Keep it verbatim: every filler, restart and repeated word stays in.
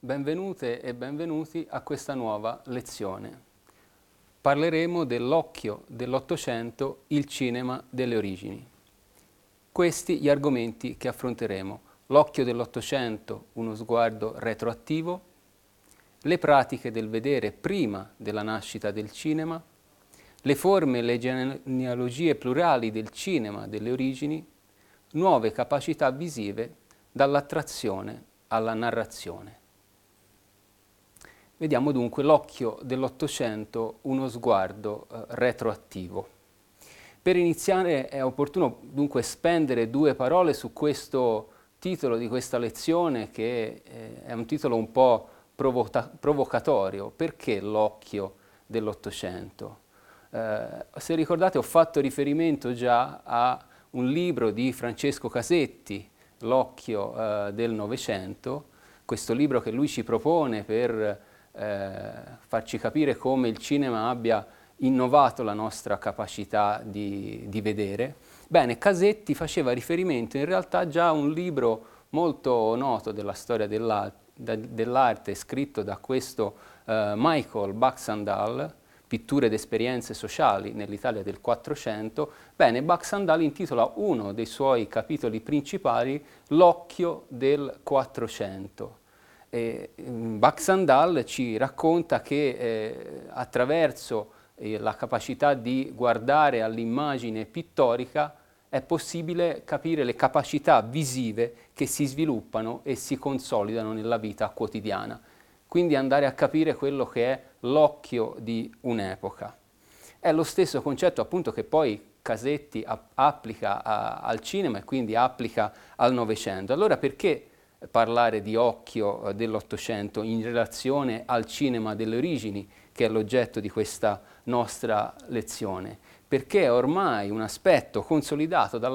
benvenute e benvenuti a questa nuova lezione. Parleremo dell'occhio dell'Ottocento, il cinema delle origini. Questi gli argomenti che affronteremo: l'occhio dell'Ottocento, uno sguardo retroattivo, le pratiche del vedere prima della nascita del cinema, le forme e le genealogie plurali del cinema delle origini, nuove capacità visive dall'attrazione alla narrazione. Vediamo dunque l'occhio dell'Ottocento, uno sguardo eh, retroattivo. Per iniziare è opportuno dunque spendere due parole su questo titolo di questa lezione, che eh, è un titolo un po' provoca- provocatorio. Perché l'occhio dell'Ottocento? Eh, se ricordate, ho fatto riferimento già a un libro di Francesco Casetti, L'occhio eh, del Novecento, questo libro che lui ci propone per eh, farci capire come il cinema abbia innovato la nostra capacità di, di vedere. Bene, Casetti faceva riferimento in realtà già a un libro molto noto della storia dell'arte, scritto da questo eh, Michael Baxandall, Pitture ed esperienze sociali nell'Italia del Quattrocento. Bene, Baxandall intitola uno dei suoi capitoli principali L'occhio del Quattrocento. E, Baxandall ci racconta che eh, attraverso eh, la capacità di guardare all'immagine pittorica è possibile capire le capacità visive che si sviluppano e si consolidano nella vita quotidiana. Quindi andare a capire quello che è l'occhio di un'epoca. È lo stesso concetto appunto che poi Casetti ap- applica a- al cinema e quindi applica al Novecento. Allora perché parlare di occhio eh, dell'Ottocento in relazione al cinema delle origini, che è l'oggetto di questa nostra lezione? Perché è ormai un aspetto consolidato dalla